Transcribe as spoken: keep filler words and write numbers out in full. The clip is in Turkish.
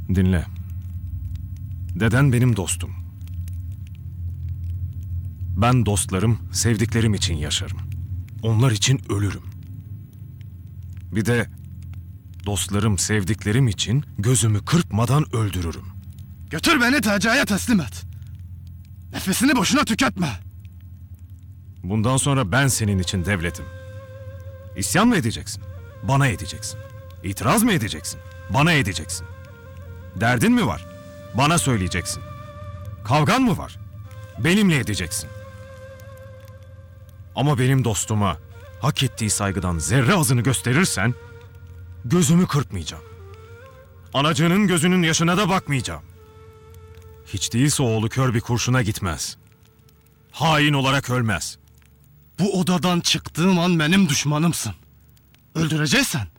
Dinle. Deden benim dostum. Ben dostlarım, sevdiklerim için yaşarım. Onlar için ölürüm. Bir de dostlarım, sevdiklerim için gözümü kırpmadan öldürürüm. Götür beni Taci'ye teslim et. Nefesini boşuna tüketme. Bundan sonra ben senin için devletim. İsyan mı edeceksin? Bana edeceksin. İtiraz mı edeceksin? Bana edeceksin. Derdin mi var? Bana söyleyeceksin. Kavgan mı var? Benimle edeceksin. Ama benim dostuma hak ettiği saygıdan zerre azını gösterirsen gözümü kırpmayacağım. Anacığının gözünün yaşına da bakmayacağım. Hiç değilse oğlu kör bir kurşuna gitmez. Hain olarak ölmez. Bu odadan çıktığım an benim düşmanımsın. Öldüreceksen